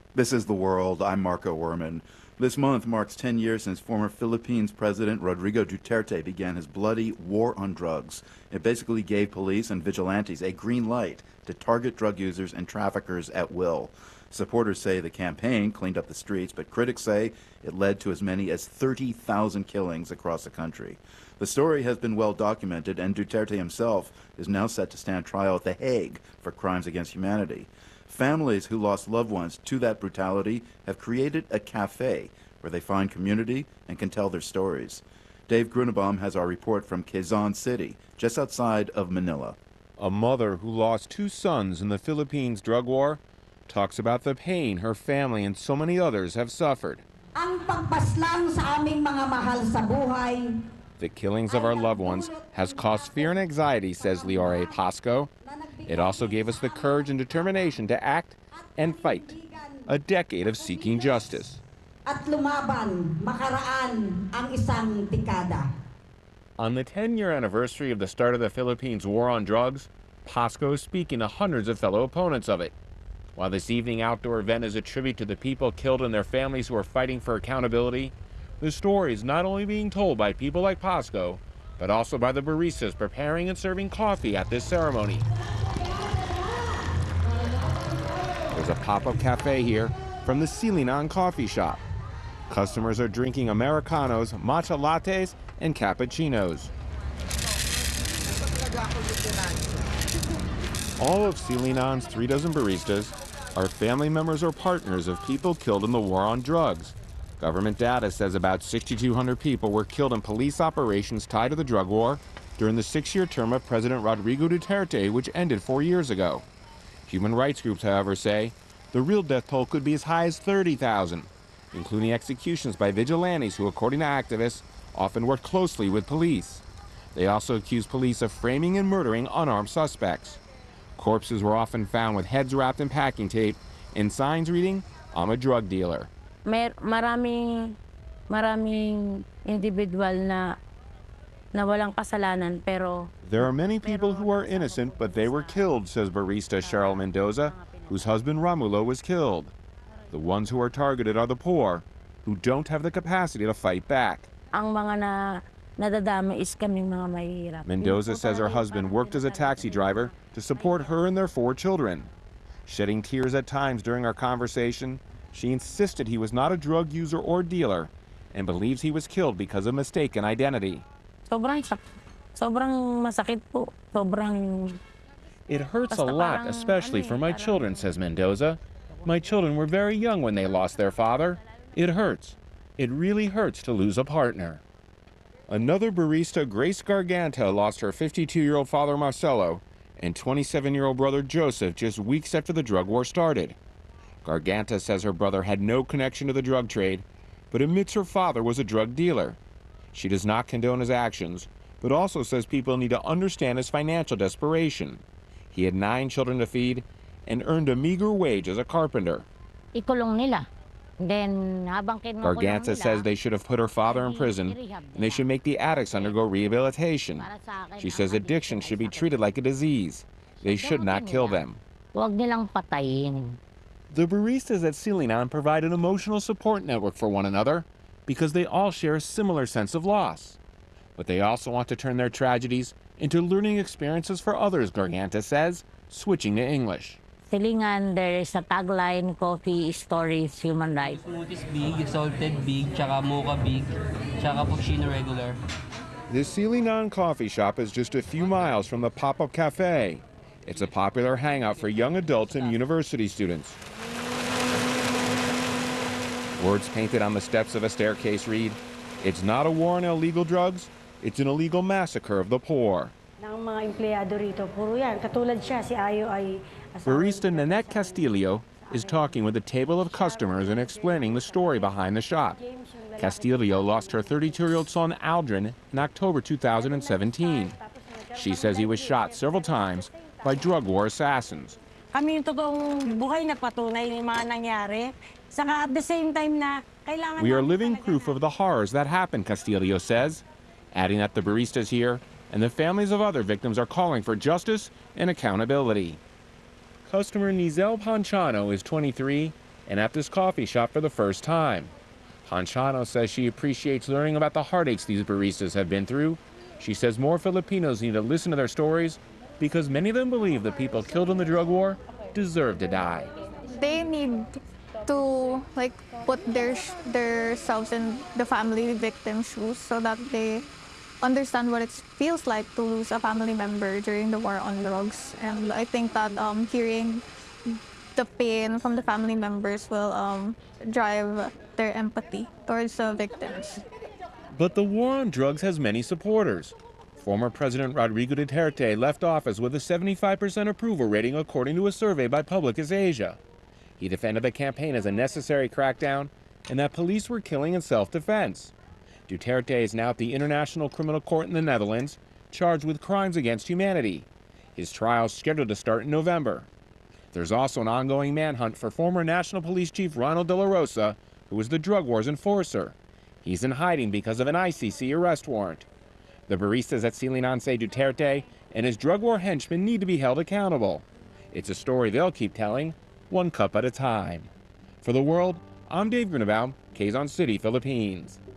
This is The World. I'm Marco Werman. This month marks 10 years since former Philippines President Rodrigo Duterte began his bloody war on drugs. It basically gave police and vigilantes a green light to target drug users and traffickers at will. Supporters say the campaign cleaned up the streets, but critics say it led to as many as 30,000 killings across the country. The story has been well documented, and Duterte himself is now set to stand trial at The Hague for crimes against humanity. Families who lost loved ones to that brutality have created a cafe where they find community and can tell their stories. Dave Grunebaum has our report from Quezon City, just outside of Manila. A mother who lost 2 sons in the Philippines drug war talks about the pain her family and so many others have suffered. Ang pagpaslang sa aming mga mahal sa buhay. The killings of our loved ones has caused fear and anxiety, says Leore Pasco. It also gave us the courage and determination to act and fight. A decade of seeking justice. At lumaban, makaraan ang isang dekada. On the 10-year anniversary of the start of the Philippines' war on drugs, Pasco is speaking to hundreds of fellow opponents of it. While this evening outdoor event is a tribute to the people killed and their families who are fighting for accountability, the story is not only being told by people like Pasco, but also by the baristas preparing and serving coffee at this ceremony. There's a pop-up cafe here from the Silinan coffee shop. Customers are drinking Americanos, matcha lattes, and cappuccinos. All of Silinan's 3 dozen baristas are family members or partners of people killed in the war on drugs. Government data says about 6,200 people were killed in police operations tied to the drug war during the 6-year term of President Rodrigo Duterte, which ended 4 years ago. Human rights groups, however, say the real death toll could be as high as 30,000, including executions by vigilantes who, according to activists, often worked closely with police. They also accuse police of framing and murdering unarmed suspects. Corpses were often found with heads wrapped in packing tape and signs reading, "I'm a drug dealer." Maraming individual na walang kasalanan pero there are many people who are innocent, but they were killed, says barista Cheryl Mendoza, whose husband Romulo was killed. The ones who are targeted are the poor, who don't have the capacity to fight back. Ang mga nadadama is kaming mga mahihirap. Mendoza says her husband worked as a taxi driver to support her and their 4 children. Shedding tears at times during our conversation, she insisted he was not a drug user or dealer and believes he was killed because of mistaken identity. Sobrang masakit po. It hurts a lot, especially for my children, says Mendoza. My children were very young when they lost their father. It hurts. It really hurts to lose a partner. Another barista, Grace Garganta, lost her 52-year-old father, Marcelo, and 27-year-old brother, Joseph, just weeks after the drug war started. Garganta says her brother had no connection to the drug trade, but admits her father was a drug dealer. She does not condone his actions, but also says people need to understand his financial desperation. He had 9 children to feed and earned a meager wage as a carpenter. Ikulong nila. Garganta says they should have put her father in prison and they should make the addicts undergo rehabilitation. She says addiction should be treated like a disease. They should not kill them. Huwag nilang patayin. The baristas at Silinan provide an emotional support network for one another because they all share a similar sense of loss. But they also want to turn their tragedies into learning experiences for others, Garganta says, switching to English. Silingan, there is a tagline, coffee stories, human rights. Smoothies big, salted big, tsaka mocha big, tsaka cappuccino regular. This Silinan coffee shop is just a few miles from the pop-up cafe. It's a popular hangout for young adults and university students. Words painted on the steps of a staircase read, "It's not a war on illegal drugs, it's an illegal massacre of the poor." Barista Nanette Castillo is talking with a table of customers and explaining the story behind the shop. Castillo lost her 32-year-old son Aldrin in October 2017. She says he was shot several times by drug war assassins. Kami yung totoong buhay na patunay ng mga nangyari. Saka at the same time na kailangan we are living proof of the horrors that happened, Castillo says, adding that the baristas here and the families of other victims are calling for justice and accountability. Customer Nizel Panchano is 23 and at this coffee shop for the first time. Hanchano says she appreciates learning about the heartaches these baristas have been through. She says more Filipinos need to listen to their stories because many of them believe the people killed in the drug war deserve to die. They need to put themselves in the family victim shoes so that they understand what it feels like to lose a family member during the war on drugs. And I think that hearing the pain from the family members will drive their empathy towards the victims. But the war on drugs has many supporters. Former President Rodrigo Duterte left office with a 75% approval rating according to a survey by Publicis Asia. He defended the campaign as a necessary crackdown and that police were killing in self-defense. Duterte is now at the International Criminal Court in the Netherlands, charged with crimes against humanity. His trial is scheduled to start in November. There's also an ongoing manhunt for former National Police Chief Ronald De La Rosa, who was the drug war's enforcer. He's in hiding because of an ICC arrest warrant. The baristas at Silingan say Duterte and his drug war henchmen need to be held accountable. It's a story they'll keep telling, one cup at a time. For The World, I'm Dave Grunebaum, Quezon City, Philippines.